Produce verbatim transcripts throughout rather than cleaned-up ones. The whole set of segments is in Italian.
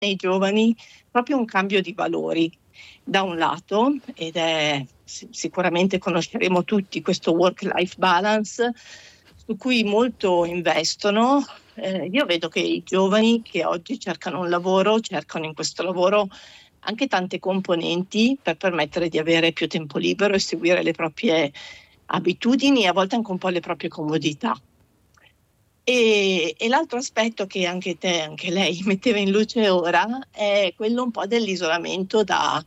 nei giovani proprio un cambio di valori. Da un lato, ed è sicuramente conosceremo tutti questo work-life balance su cui molto investono. Eh, io vedo che i giovani che oggi cercano un lavoro, cercano in questo lavoro anche tante componenti per permettere di avere più tempo libero e seguire le proprie abitudini e a volte anche un po' le proprie comodità. E, e l'altro aspetto che anche te, anche lei metteva in luce ora è quello un po' dell'isolamento da,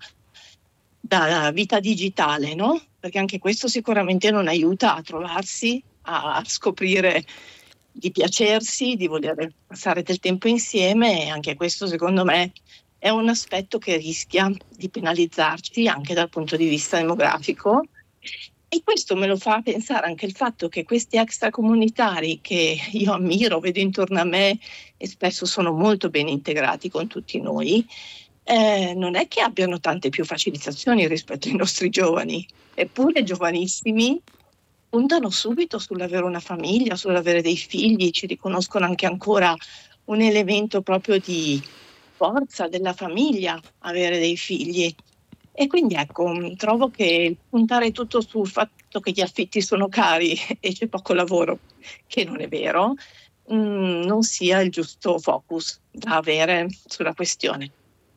da vita digitale, no? Perché anche questo sicuramente non aiuta a trovarsi, a scoprire di piacersi, di voler passare del tempo insieme, e anche questo secondo me è un aspetto che rischia di penalizzarci anche dal punto di vista demografico. E questo me lo fa pensare anche il fatto che questi extracomunitari che io ammiro, vedo intorno a me e spesso sono molto ben integrati con tutti noi, eh, non è che abbiano tante più facilitazioni rispetto ai nostri giovani, eppure giovanissimi puntano subito sull'avere una famiglia, sull'avere dei figli, ci riconoscono anche ancora un elemento proprio di forza della famiglia, avere dei figli. E quindi ecco, trovo che puntare tutto sul fatto che gli affitti sono cari e c'è poco lavoro, che non è vero, mh, non sia il giusto focus da avere sulla questione.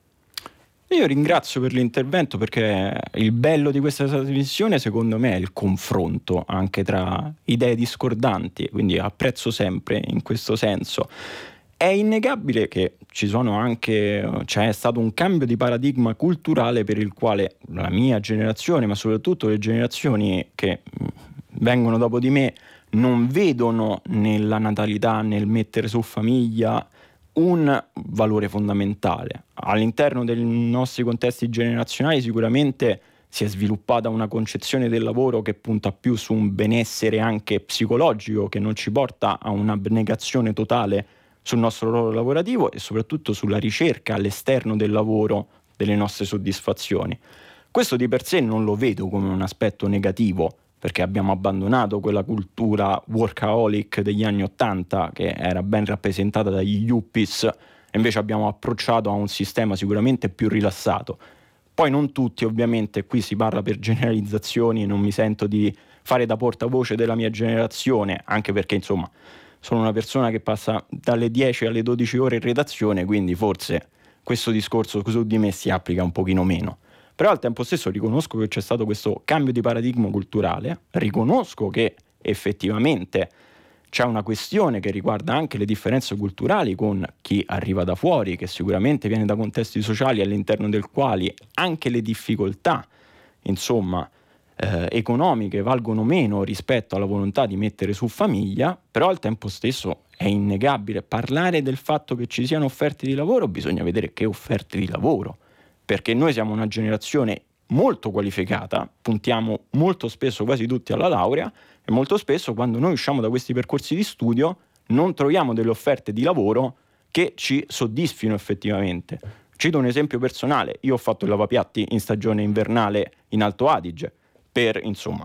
Io ringrazio per l'intervento, perché il bello di questa trasmissione secondo me è il confronto anche tra idee discordanti, quindi apprezzo sempre in questo senso. È innegabile che ci sono anche, c'è stato un cambio di paradigma culturale per il quale la mia generazione, ma soprattutto le generazioni che vengono dopo di me, non vedono nella natalità, nel mettere su famiglia, un valore fondamentale. All'interno dei nostri contesti generazionali sicuramente si è sviluppata una concezione del lavoro che punta più su un benessere anche psicologico, che non ci porta a un'abnegazione totale sul nostro ruolo lavorativo e soprattutto sulla ricerca all'esterno del lavoro delle nostre soddisfazioni. Questo di per sé non lo vedo come un aspetto negativo, perché abbiamo abbandonato quella cultura workaholic degli anni Ottanta che era ben rappresentata dagli yuppies, e invece abbiamo approcciato a un sistema sicuramente più rilassato. Poi non tutti, ovviamente, qui si parla per generalizzazioni e non mi sento di fare da portavoce della mia generazione, anche perché insomma sono una persona che passa dalle dieci alle dodici ore in redazione, quindi forse questo discorso su di me si applica un pochino meno. Però al tempo stesso riconosco che c'è stato questo cambio di paradigma culturale, riconosco che effettivamente c'è una questione che riguarda anche le differenze culturali con chi arriva da fuori, che sicuramente viene da contesti sociali all'interno del quali anche le difficoltà, insomma, eh, economiche valgono meno rispetto alla volontà di mettere su famiglia. Però al tempo stesso è innegabile parlare del fatto che ci siano offerte di lavoro, bisogna vedere che offerte di lavoro, perché noi siamo una generazione molto qualificata, puntiamo molto spesso quasi tutti alla laurea, e molto spesso quando noi usciamo da questi percorsi di studio non troviamo delle offerte di lavoro che ci soddisfino effettivamente. Cito un esempio personale: io ho fatto il lavapiatti in stagione invernale in Alto Adige, per insomma,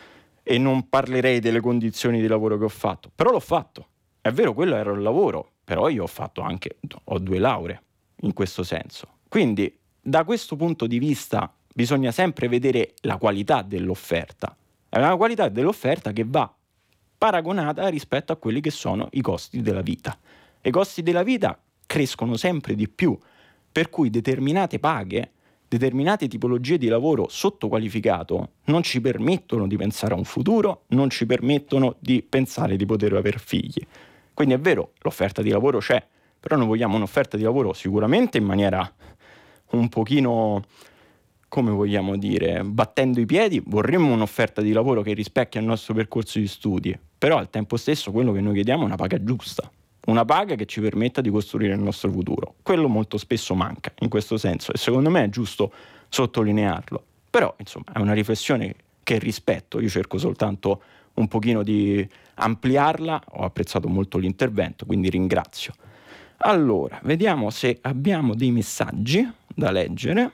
e non parlerei delle condizioni di lavoro che ho fatto, però l'ho fatto. È vero, quello era un lavoro, però io ho fatto anche, ho due lauree in questo senso. Quindi da questo punto di vista bisogna sempre vedere la qualità dell'offerta. È una qualità dell'offerta che va paragonata rispetto a quelli che sono i costi della vita. I costi della vita crescono sempre di più, per cui determinate paghe, determinate tipologie di lavoro sottoqualificato non ci permettono di pensare a un futuro, non ci permettono di pensare di poter avere figli. Quindi è vero, l'offerta di lavoro c'è, però noi vogliamo un'offerta di lavoro sicuramente in maniera un pochino, come vogliamo dire, battendo i piedi. Vorremmo un'offerta di lavoro che rispecchia il nostro percorso di studi, però al tempo stesso quello che noi chiediamo è una paga giusta, una paga che ci permetta di costruire il nostro futuro. Quello molto spesso manca in questo senso, e secondo me è giusto sottolinearlo. Però insomma è una riflessione che rispetto, io cerco soltanto un pochino di ampliarla. Ho apprezzato molto l'intervento, quindi ringrazio. Allora, vediamo se abbiamo dei messaggi da leggere.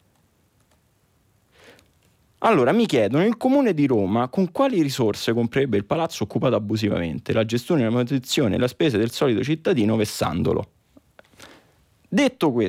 Allora, mi chiedono: il Comune di Roma con quali risorse comprerebbe il palazzo occupato abusivamente? La gestione, la manutenzione e la spesa del solito cittadino vessandolo. Detto questo,